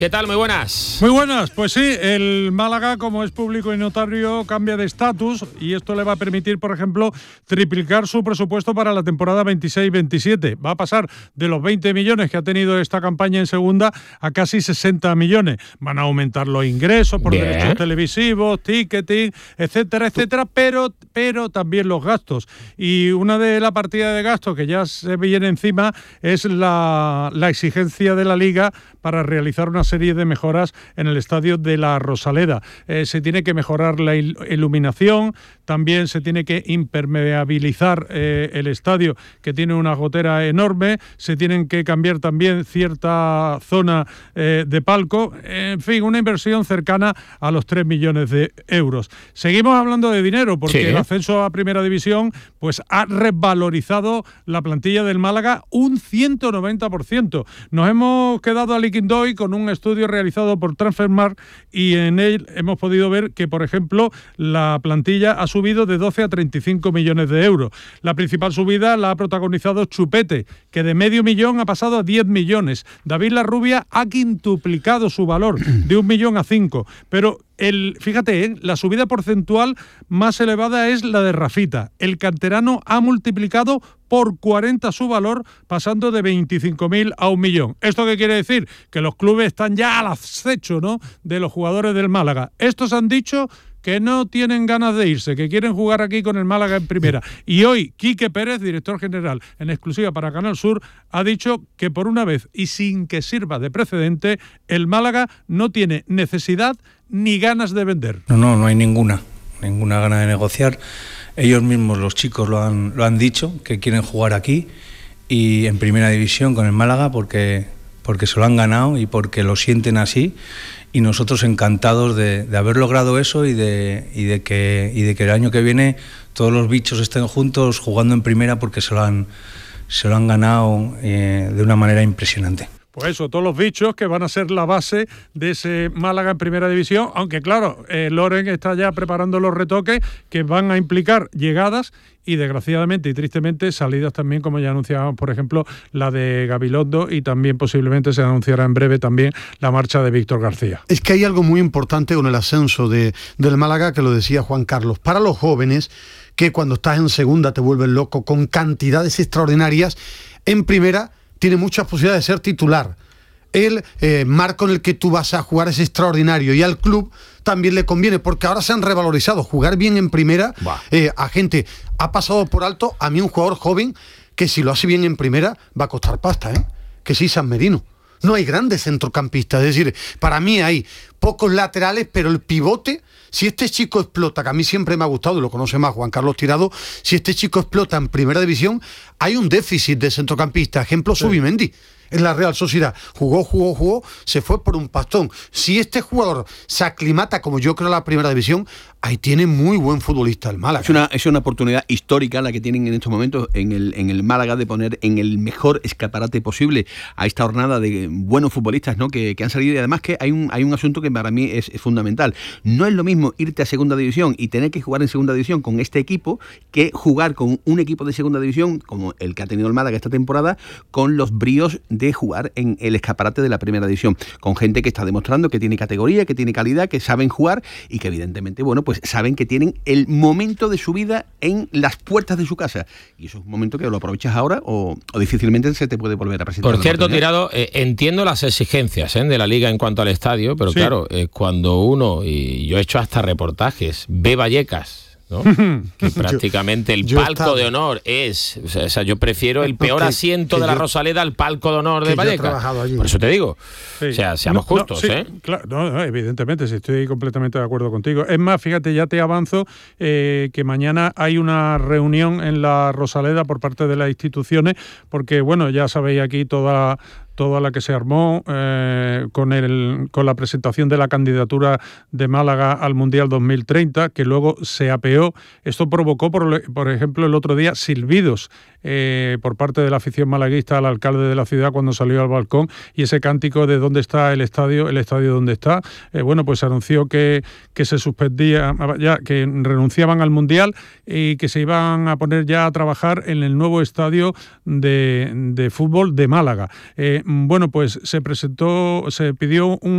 ¿Qué tal? Muy buenas. Muy buenas, pues sí, el Málaga, como es público y notario, cambia de estatus y esto le va a permitir, por ejemplo, triplicar su presupuesto para la temporada 26-27. Va a pasar de los 20 millones que ha tenido esta campaña en segunda a casi 60 millones. Van a aumentar los ingresos por derechos televisivos, ticketing, etcétera, etcétera, pero también los gastos. Y una de las partidas de gastos que ya se viene encima es la exigencia de la Liga para realizar una serie de mejoras en el estadio de la Rosaleda. Se tiene que mejorar la iluminación, también se tiene que impermeabilizar el estadio, que tiene una gotera enorme, se tienen que cambiar también cierta zona de palco, en fin, una inversión cercana a los 3 millones de euros. Seguimos hablando de dinero, porque el ascenso a Primera División pues ha revalorizado la plantilla del Málaga un 190%. Nos hemos quedado al Liquindoy con un estudio realizado por Transfermarkt y en él hemos podido ver que, por ejemplo, la plantilla ha subido de 12 a 35 millones de euros. La principal subida la ha protagonizado Chupete, que de medio millón ha pasado a 10 millones. David Larrubia ha quintuplicado su valor de 1 millón a 5, pero fíjate, la subida porcentual más elevada es la de Rafita. El canterano ha multiplicado por 40 su valor, pasando de 25.000 a 1 millón. ¿Esto qué quiere decir? Que los clubes están ya al acecho, ¿no?, de los jugadores del Málaga. Estos han dicho que no tienen ganas de irse, que quieren jugar aquí con el Málaga en primera. Y hoy, Quique Pérez, director general, en exclusiva para Canal Sur, ha dicho que por una vez, y sin que sirva de precedente, el Málaga no tiene necesidad ni ganas de vender. No hay ninguna gana de negociar. Ellos mismos, los chicos, lo han dicho, que quieren jugar aquí y en primera división con el Málaga porque se lo han ganado y porque lo sienten así. Y nosotros encantados de haber logrado eso y de que el año que viene todos los bichos estén juntos jugando en primera porque se lo han ganado de una manera impresionante. Pues eso, todos los bichos que van a ser la base de ese Málaga en primera división, aunque claro, Loren está ya preparando los retoques que van a implicar llegadas y desgraciadamente y tristemente salidas también, como ya anunciábamos, por ejemplo, la de Gabilondo, y también posiblemente se anunciará en breve también la marcha de Víctor García. Es que hay algo muy importante con el ascenso del Málaga, que lo decía Juan Carlos. Para los jóvenes, que cuando estás en segunda te vuelven loco con cantidades extraordinarias, en primera tiene muchas posibilidades de ser titular. El marco en el que tú vas a jugar es extraordinario y al club también le conviene, porque ahora se han revalorizado. Jugar bien en primera, a gente ha pasado por alto. A mí un jugador joven que si lo hace bien en primera va a costar pasta, que sí, San Merino. No hay grandes centrocampistas, es decir, para mí hay pocos laterales, pero el pivote, si este chico explota, que a mí siempre me ha gustado, y lo conoce más Juan Carlos Tirado, si este chico explota en primera división, hay un déficit de centrocampistas. Ejemplo, Zubimendi. En la Real Sociedad jugó, se fue por un pastón. Si este jugador se aclimata, como yo creo, a la primera división, ahí tiene muy buen futbolista el Málaga. Es una oportunidad histórica la que tienen en estos momentos en el Málaga de poner en el mejor escaparate posible a esta jornada de buenos futbolistas, ¿no?, que han salido. Y además que hay un asunto que para mí es fundamental. No es lo mismo irte a segunda división y tener que jugar en segunda división con este equipo que jugar con un equipo de segunda división como el que ha tenido el Málaga esta temporada, con los bríos de jugar en el escaparate de la primera división, con gente que está demostrando que tiene categoría, que tiene calidad, que saben jugar y que evidentemente, bueno, pues saben que tienen el momento de su vida en las puertas de su casa, y eso es un momento que lo aprovechas ahora o difícilmente se te puede volver a presentar. Por cierto, Tirado, entiendo las exigencias de la Liga en cuanto al estadio, pero sí, claro, cuando uno, y yo he hecho hasta reportajes, ve Vallecas, ¿no?, que prácticamente el palco de honor es, o sea, yo prefiero el peor asiento de la Rosaleda al palco de honor de Vallecas. Por eso te digo, o sea, seamos justos, sí, claro, evidentemente, sí, estoy completamente de acuerdo contigo. Es más, fíjate, ya te avanzo que mañana hay una reunión en la Rosaleda por parte de las instituciones, porque bueno, ya sabéis aquí toda la que se armó con la presentación de la candidatura de Málaga al Mundial 2030, que luego se apeó. Esto provocó, por ejemplo, el otro día silbidos por parte de la afición malaguista al alcalde de la ciudad cuando salió al balcón, y ese cántico de ¿dónde está el estadio dónde está? Bueno, pues anunció que se suspendía, ya que renunciaban al Mundial y que se iban a poner ya a trabajar en el nuevo estadio de fútbol de Málaga. Bueno, pues se pidió un